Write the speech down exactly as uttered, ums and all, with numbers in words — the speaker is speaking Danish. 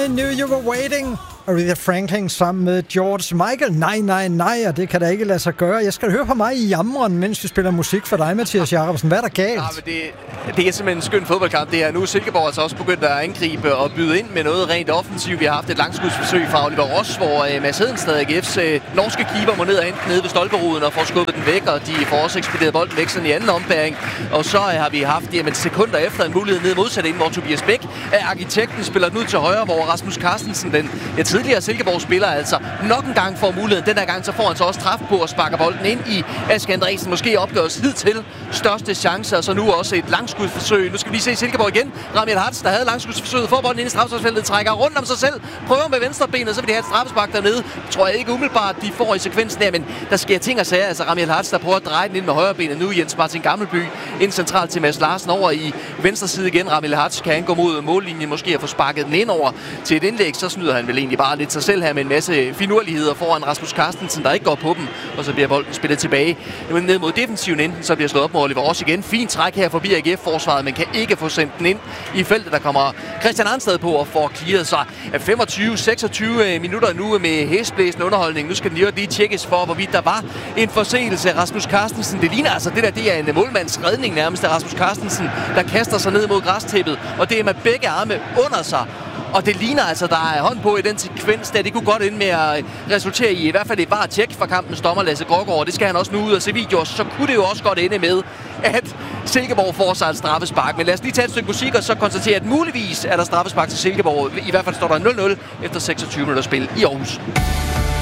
Knew You Were Waiting. Aretha Franklin sammen med George Michael. Nej, nej, nej, og det kan da ikke lade sig gøre. Jeg skal høre på mig i jammeren, mens vi spiller musik for dig, Mathias Jacobsen. Hvad er der galt? Ja, men det, det er simpelthen en skøn fodboldkamp. Det er nu Silkeborg altså også begyndt at angribe og byde ind med noget rent offensivt. Vi har haft et langskudsforsøg fra Oliver Ross, hvor uh, Mads Hedenstad, A G F's uh, norske keeper, må ned og hente nede ved stolperuden og får skubbet den væk, og de får også ekspederet bolden væk sådan i anden ombæring. Og så uh, har vi haft jamen, sekunder efter en mulighed ned modsat ind, hvor Tobias Bæk, uh, arkitekten, spiller den ud til højre, hvor Rasmus Carstensen, den ja, tidligere Silkeborg spiller altså nok en gang får muligheden. Den her gang så får han så også træf på at sparke bolden ind i Aske Andresen. Måske opgøres hidtil største chance, og så nu også et langskudsforsøg. Nu skal vi lige se Silkeborg igen. Ramiel Hartz, der havde langskudsforsøget, får bolden ind i straffesparksfeltet, trækker rundt om sig selv, prøver med venstrebenet, så vil de have et straffespark dernede. Tror jeg ikke umiddelbart, de får i sekvensen der, men der sker ting og sager. Altså Ramiel Hartz, der prøver at dreje den ind med højrebenet nu. Jens Martin Gammelby ind centralt til Mads Larsen over i venstre side igen. Ramiel Hartz kan han gå mod mållinjen, måske at få sparket den ind over til et indlæg. Så snyder han vel egentlig bare lidt sig selv her med en masse finurligheder foran Rasmus Carstensen, der ikke går på dem, og så bliver bolden spillet tilbage ned mod defensiven, enten så bliver slået op med Oliver Ross igen. Fint træk her forbi A G F-forsvaret, men kan ikke få sendt den ind i feltet. Der kommer Christian Arnstad på og får clearet sig af femogtyve seksogtyve minutter nu med hæsblæsende underholdning. Nu skal den lige tjekkes for, hvorvidt der var en forseelse af Rasmus Carstensen. Det ligner altså det der, det er en målmands redning nærmest af Rasmus Carstensen, der kaster sig ned mod græstæppet, og det er med begge arme under sig. Og det ligner altså, der er hånd på i den sekvens, der det kunne godt ende med at resultere i i hvert fald et var tjek fra kampens dommer Lasse Grågaard. Det skal han også nu ud og se videoer, så kunne det jo også godt ende med, at Silkeborg får sig et straffespark. Men lad os lige tage et stykke musik og så konstatere, at muligvis er der straffespark til Silkeborg. I hvert fald står der nul nul efter seksogtyve minutter spil i Aarhus.